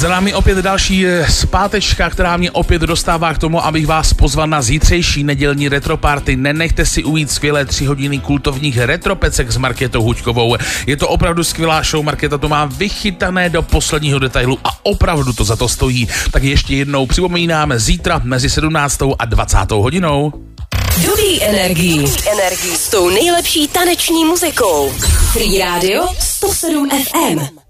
Za námi opět další zpátečka, která mě opět dostává k tomu, abych vás pozval na zítřejší nedělní retroparty. Nenechte si ujít skvělé 3 hodiny kultovních retropecek s Markétou Huďkovou. Je to opravdu skvělá show, Markéta to má vychytané do posledního detailu a opravdu to za to stojí. Tak ještě jednou připomínáme zítra mezi 17. a 20. hodinou. Dobrý energii s tou nejlepší taneční muzikou. Free Radio 107 FM.